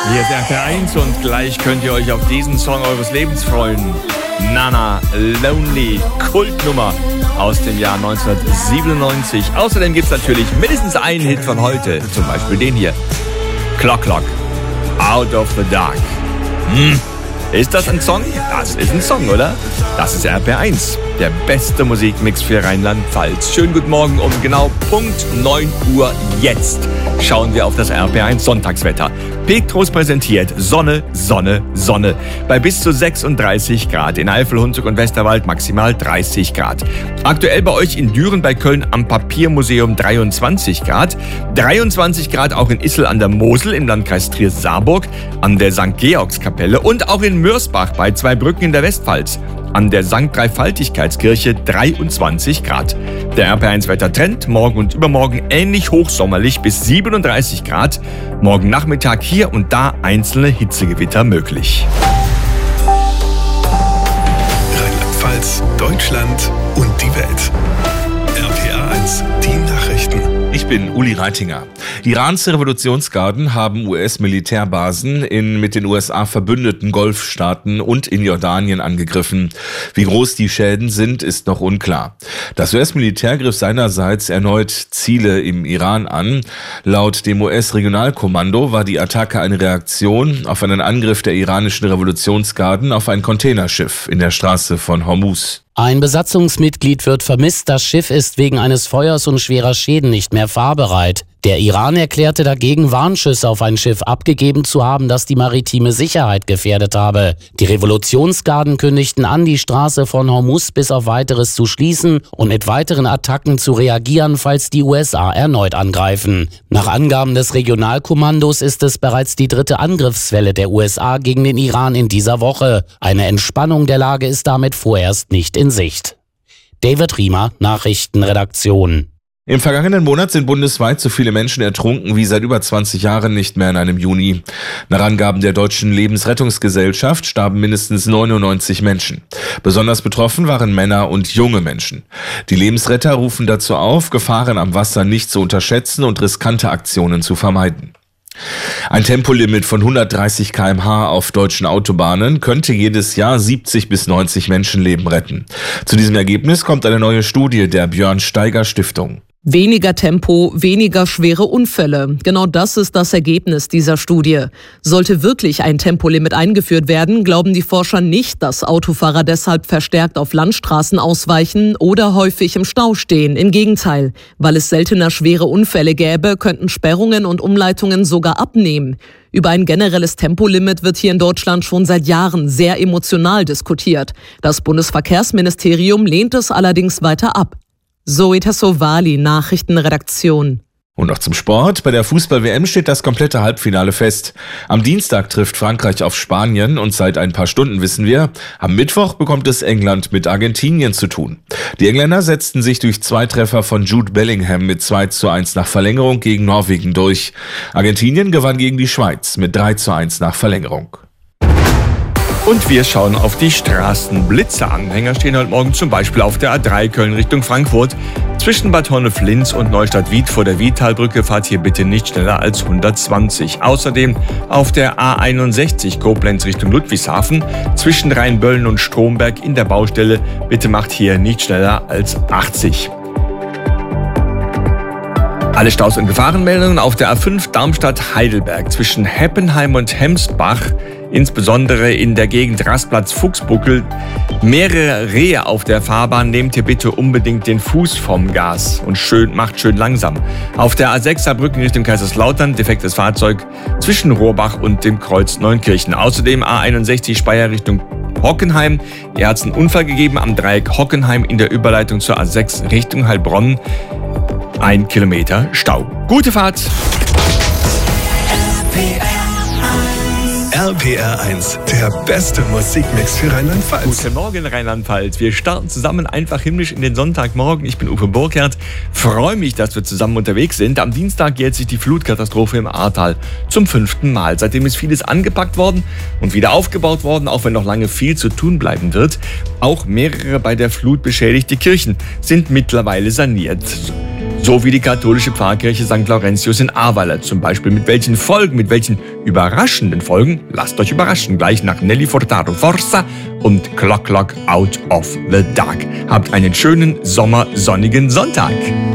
Hier ist RPR1 und gleich könnt ihr euch auf diesen Song eures Lebens freuen. Nana, Lonely, Kultnummer aus dem Jahr 1997. Außerdem gibt es natürlich mindestens einen Hit von heute, zum Beispiel den hier. Clock Clock, Out of the Dark. Ist das ein Song? Das ist ein Song, oder? Das ist RPR1, der beste Musikmix für Rheinland-Pfalz. Schönen guten Morgen um genau Punkt 9 Uhr jetzt. Schauen wir auf das RPR1 Sonntagswetter. Petros präsentiert Sonne, Sonne, Sonne. Bei bis zu 36 Grad. In Eifel, Hunsrück und Westerwald maximal 30 Grad. Aktuell bei euch in Düren bei Köln am Papiermuseum 23 Grad. 23 Grad auch in Issel an der Mosel im Landkreis Trier-Saarburg, an der St. Georgskapelle und auch in Mürsbach bei Zweibrücken in der Westpfalz. An der St. Dreifaltigkeitskirche 23 Grad. Der RPR1-Wettertrend morgen und übermorgen ähnlich hochsommerlich bis 37 Grad. Morgen Nachmittag hier und da einzelne Hitzegewitter möglich. Rheinland-Pfalz, Deutschland und die Welt. RPR1, die Nachrichten. Ich bin Uli Reitinger. Irans Revolutionsgarden haben US-Militärbasen in mit den USA verbündeten Golfstaaten und in Jordanien angegriffen. Wie groß die Schäden sind, ist noch unklar. Das US-Militär griff seinerseits erneut Ziele im Iran an. Laut dem US-Regionalkommando war die Attacke eine Reaktion auf einen Angriff der iranischen Revolutionsgarden auf ein Containerschiff in der Straße von Hormuz. Ein Besatzungsmitglied wird vermisst, das Schiff ist wegen eines Feuers und schwerer Schäden nicht mehr fahrbereit. Der Iran erklärte dagegen, Warnschüsse auf ein Schiff abgegeben zu haben, das die maritime Sicherheit gefährdet habe. Die Revolutionsgarden kündigten an, die Straße von Hormuz bis auf Weiteres zu schließen und mit weiteren Attacken zu reagieren, falls die USA erneut angreifen. Nach Angaben des Regionalkommandos ist es bereits die dritte Angriffswelle der USA gegen den Iran in dieser Woche. Eine Entspannung der Lage ist damit vorerst nicht in Sicht. David Riemer, Nachrichtenredaktion. Im vergangenen Monat sind bundesweit so viele Menschen ertrunken wie seit über 20 Jahren nicht mehr in einem Juni. Nach Angaben der Deutschen Lebensrettungsgesellschaft starben mindestens 99 Menschen. Besonders betroffen waren Männer und junge Menschen. Die Lebensretter rufen dazu auf, Gefahren am Wasser nicht zu unterschätzen und riskante Aktionen zu vermeiden. Ein Tempolimit von 130 km/h auf deutschen Autobahnen könnte jedes Jahr 70 bis 90 Menschenleben retten. Zu diesem Ergebnis kommt eine neue Studie der Björn Steiger Stiftung. Weniger Tempo, weniger schwere Unfälle. Genau das ist das Ergebnis dieser Studie. Sollte wirklich ein Tempolimit eingeführt werden, glauben die Forscher nicht, dass Autofahrer deshalb verstärkt auf Landstraßen ausweichen oder häufig im Stau stehen. Im Gegenteil, weil es seltener schwere Unfälle gäbe, könnten Sperrungen und Umleitungen sogar abnehmen. Über ein generelles Tempolimit wird hier in Deutschland schon seit Jahren sehr emotional diskutiert. Das Bundesverkehrsministerium lehnt es allerdings weiter ab. Zoe Tassovali, Nachrichtenredaktion. Und noch zum Sport. Bei der Fußball-WM steht das komplette Halbfinale fest. Am Dienstag trifft Frankreich auf Spanien und seit ein paar Stunden wissen wir, am Mittwoch bekommt es England mit Argentinien zu tun. Die Engländer setzten sich durch 2 Treffer von Jude Bellingham mit 2:1 nach Verlängerung gegen Norwegen durch. Argentinien gewann gegen die Schweiz mit 3:1 nach Verlängerung. Und wir schauen auf die Straßen. Blitzeanhänger stehen heute Morgen zum Beispiel auf der A3 Köln Richtung Frankfurt. Zwischen Bad Honnef-Linz und Neustadt-Wied vor der Wiedtalbrücke fahrt hier bitte nicht schneller als 120. Außerdem auf der A61 Koblenz Richtung Ludwigshafen. Zwischen Rheinböllen und Stromberg in der Baustelle. Bitte macht hier nicht schneller als 80. Alle Staus- und Gefahrenmeldungen auf der A5 Darmstadt-Heidelberg zwischen Heppenheim und Hemsbach, insbesondere in der Gegend Rastplatz-Fuchsbuckel. Mehrere Rehe auf der Fahrbahn, nehmt ihr bitte unbedingt den Fuß vom Gas und macht schön langsam. Auf der A6 Saarbrücken Richtung Kaiserslautern, defektes Fahrzeug zwischen Rohrbach und dem Kreuz Neunkirchen. Außerdem A61 Speyer Richtung Hockenheim. Hier hat es einen Unfall gegeben am Dreieck Hockenheim in der Überleitung zur A6 Richtung Heilbronn. 1 Kilometer Stau. Gute Fahrt! RPR1, der beste Musikmix für Rheinland-Pfalz. Guten Morgen, Rheinland-Pfalz. Wir starten zusammen einfach himmlisch in den Sonntagmorgen. Ich bin Uwe Burkhardt. Freue mich, dass wir zusammen unterwegs sind. Am Dienstag jährt sich die Flutkatastrophe im Ahrtal zum 5. Mal. Seitdem ist vieles angepackt worden und wieder aufgebaut worden, auch wenn noch lange viel zu tun bleiben wird. Auch mehrere bei der Flut beschädigte Kirchen sind mittlerweile saniert. So wie die katholische Pfarrkirche St. Laurentius in Ahrweiler zum Beispiel. Mit welchen Folgen, mit welchen überraschenden Folgen? Lasst euch überraschen. Gleich nach Nelly Furtado Forza und Clock Clock Out of the Dark. Habt einen schönen sommersonnigen Sonntag.